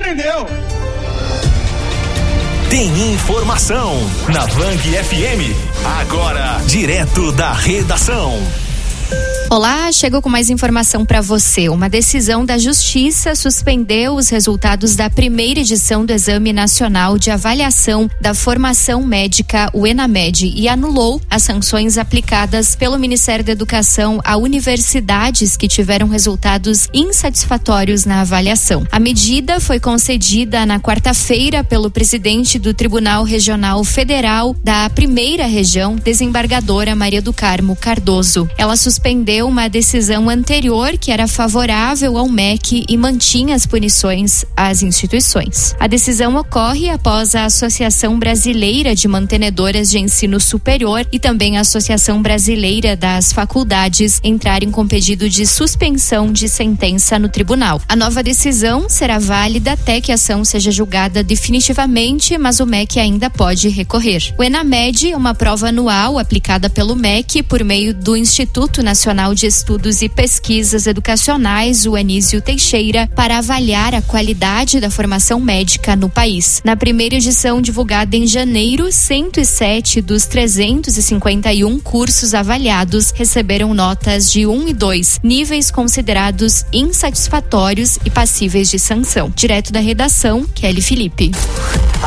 Entendeu? Tem informação na Bang FM. Agora, direto da redação. Olá, chego com mais informação para você. Uma decisão da Justiça suspendeu os resultados da primeira edição do Exame Nacional de Avaliação da Formação Médica, o ENAMED, e anulou as sanções aplicadas pelo Ministério da Educação a universidades que tiveram resultados insatisfatórios na avaliação. A medida foi concedida na quarta-feira pelo presidente do Tribunal Regional Federal da Primeira Região, desembargadora Maria do Carmo Cardoso. Ela suspendeu uma decisão anterior que era favorável ao MEC e mantinha as punições às instituições. A decisão ocorre após a Associação Brasileira de Mantenedoras de Ensino Superior e também a Associação Brasileira das Faculdades entrarem com pedido de suspensão de sentença no tribunal. A nova decisão será válida até que a ação seja julgada definitivamente, mas o MEC ainda pode recorrer. O ENAMED é uma prova anual aplicada pelo MEC por meio do Instituto Nacional de Estudos e Pesquisas Educacionais, o Anísio Teixeira, para avaliar a qualidade da formação médica no país. Na primeira edição divulgada em janeiro, 107 dos 351 cursos avaliados receberam notas de 1 e 2, níveis considerados insatisfatórios e passíveis de sanção. Direto da redação, Kelly Felipe.